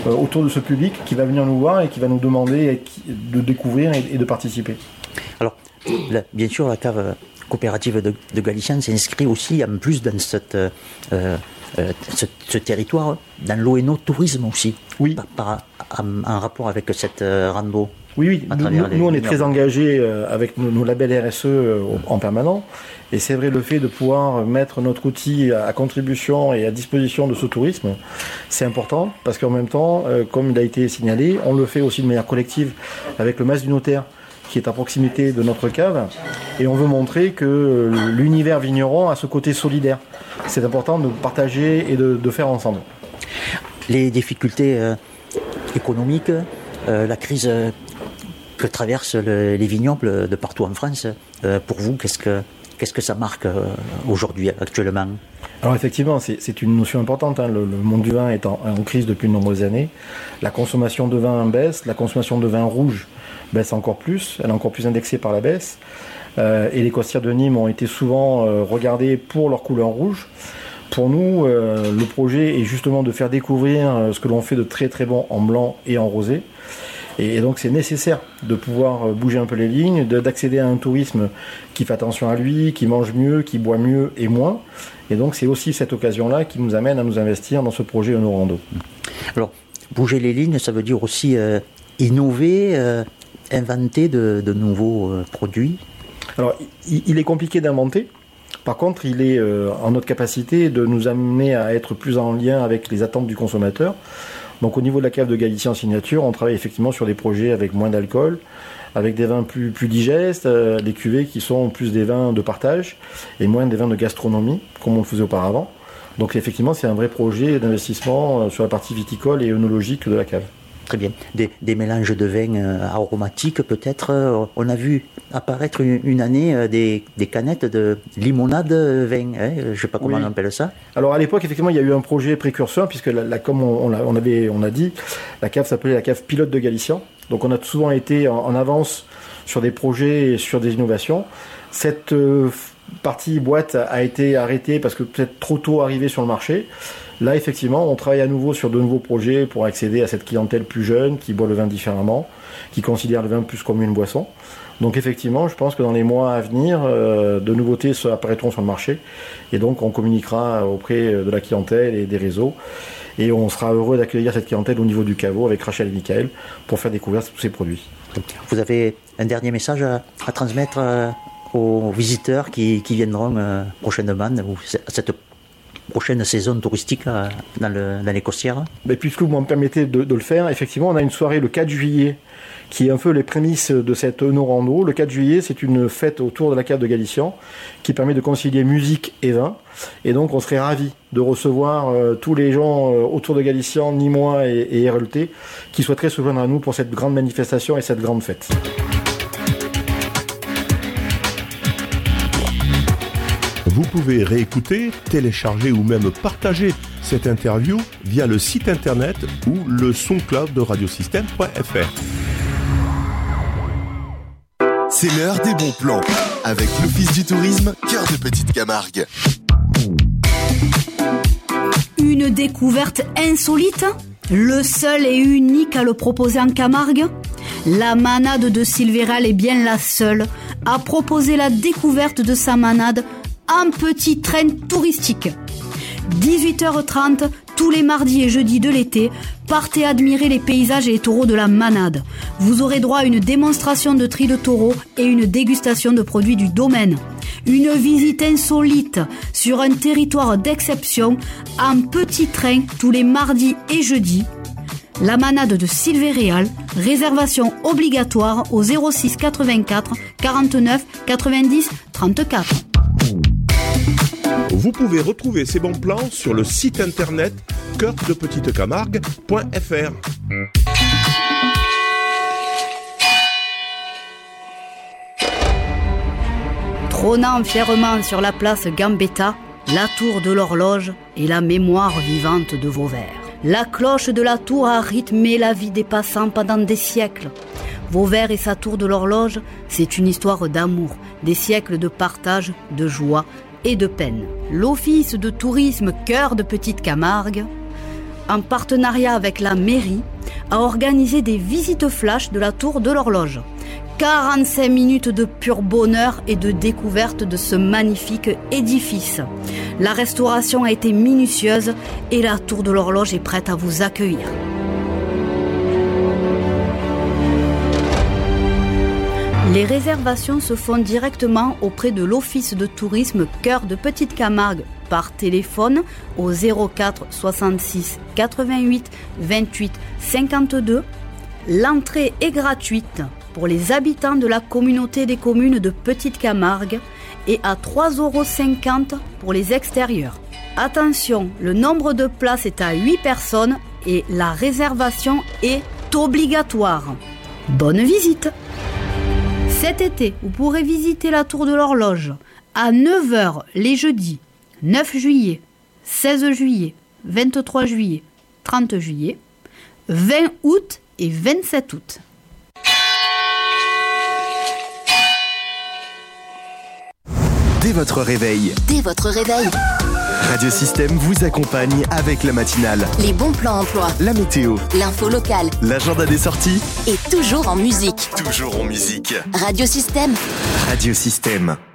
autour de ce public qui va venir nous voir et qui va nous demander de découvrir et de participer. Alors, bien sûr, la cave coopérative de Galician s'inscrit aussi, en plus dans ce territoire, dans l'ONO Tourisme aussi. Oui. En rapport avec cette rando. Oui. Nous, on est très engagés avec nos labels RSE en permanent. Et c'est vrai, le fait de pouvoir mettre notre outil à contribution et à disposition de ce tourisme, c'est important parce qu'en même temps, comme il a été signalé, on le fait aussi de manière collective avec le Mas du Notaire qui est à proximité de notre cave. Et on veut montrer que l'univers vigneron a ce côté solidaire. C'est important de partager et de faire ensemble. Les difficultés économiques, la crise que traversent les vignobles de partout en France, pour vous, qu'est-ce que ça marque aujourd'hui, actuellement ? Alors effectivement, c'est une notion importante. Le monde du vin est en crise depuis de nombreuses années. La consommation de vin baisse, la consommation de vin rouge baisse encore plus. Elle est encore plus indexée par la baisse. Et les costières de Nîmes ont été souvent regardées pour leur couleur rouge. Pour nous, le projet est justement de faire découvrir ce que l'on fait de très très bon en blanc et en rosé. Et donc c'est nécessaire de pouvoir bouger un peu les lignes, d'accéder à un tourisme qui fait attention à lui, qui mange mieux, qui boit mieux et moins. Et donc c'est aussi cette occasion-là qui nous amène à nous investir dans ce projet Honorando. Alors, bouger les lignes, ça veut dire aussi innover, inventer de nouveaux produits. Alors, il est compliqué d'inventer. Par contre, il est en notre capacité de nous amener à être plus en lien avec les attentes du consommateur. Donc au niveau de la cave de Galician Signature, on travaille effectivement sur des projets avec moins d'alcool, avec des vins plus digestes, des cuvées qui sont plus des vins de partage et moins des vins de gastronomie, comme on le faisait auparavant. Donc effectivement, c'est un vrai projet d'investissement sur la partie viticole et œnologique de la cave. Très bien. Des mélanges de vins aromatiques peut-être. On a vu apparaître une année des canettes de limonade vin. Je ne sais pas comment on appelle ça. Alors à l'époque, effectivement, il y a eu un projet précurseur puisque comme on a dit, la cave s'appelait la cave pilote de Galician. Donc on a souvent été en avance sur des projets et sur des innovations. Cette partie boîte a été arrêtée parce que peut-être trop tôt arrivée sur le marché. Là, effectivement, on travaille à nouveau sur de nouveaux projets pour accéder à cette clientèle plus jeune, qui boit le vin différemment, qui considère le vin plus comme une boisson. Donc, effectivement, je pense que dans les mois à venir, de nouveautés apparaîtront sur le marché. Et donc, on communiquera auprès de la clientèle et des réseaux. Et on sera heureux d'accueillir cette clientèle au niveau du caveau avec Rachel et Michael pour faire découvrir tous ces produits. Vous avez un dernier message à transmettre aux visiteurs qui viendront prochainement, ou cette prochaine saison touristique dans les Costières? Puisque vous me permettez de le faire, effectivement, on a une soirée le 4 juillet qui est un peu les prémices de cette Honorando. Le 4 juillet, c'est une fête autour de la cave de Galician qui permet de concilier musique et vin. Et donc, on serait ravis de recevoir tous les gens autour de Galician, Nîmois et RLT, qui souhaiteraient se joindre à nous pour cette grande manifestation et cette grande fête. Vous pouvez réécouter, télécharger ou même partager cette interview via le site internet ou le SoundCloud de radiosystème.fr. C'est l'heure des bons plans avec l'Office du tourisme Cœur de Petite Camargue. Une découverte insolite, le seul et unique à le proposer en Camargue. La manade de Silvéral est bien la seule à proposer la découverte de sa manade en petit train touristique. 18h30, tous les mardis et jeudis de l'été, partez admirer les paysages et les taureaux de la manade. Vous aurez droit à une démonstration de tri de taureaux et une dégustation de produits du domaine. Une visite insolite sur un territoire d'exception en petit train tous les mardis et jeudis. La manade de Silvéral, réservation obligatoire au 06 84 49 90 34. Vous pouvez retrouver ces bons plans sur le site internet coeurdepetitecamargue.fr. Trônant fièrement sur la place Gambetta, la tour de l'horloge est la mémoire vivante de Vauvert. La cloche de la tour a rythmé la vie des passants pendant des siècles. Vauvert et sa tour de l'horloge, c'est une histoire d'amour, des siècles de partage, de joie et de peine. L'Office de tourisme Cœur de Petite Camargue en partenariat avec la mairie, a organisé des visites flash de la tour de l'horloge. 45 minutes de pur bonheur et de découverte de ce magnifique édifice. La restauration a été minutieuse et la tour de l'horloge est prête à vous accueillir. Les réservations se font directement auprès de l'Office de tourisme Cœur de Petite Camargue par téléphone au 04 66 88 28 52. L'entrée est gratuite pour les habitants de la communauté des communes de Petite Camargue et à 3,50 € pour les extérieurs. Attention, le nombre de places est à 8 personnes et la réservation est obligatoire. Bonne visite! Cet été, vous pourrez visiter la tour de l'horloge à 9 h les jeudis 9 juillet, 16 juillet, 23 juillet, 30 juillet, 20 août et 27 août. Dès votre réveil, Radio Système vous accompagne avec la matinale, les bons plans emploi, la météo, l'info locale, l'agenda des sorties et toujours en musique. Toujours en musique. Radio Système. Radio Système.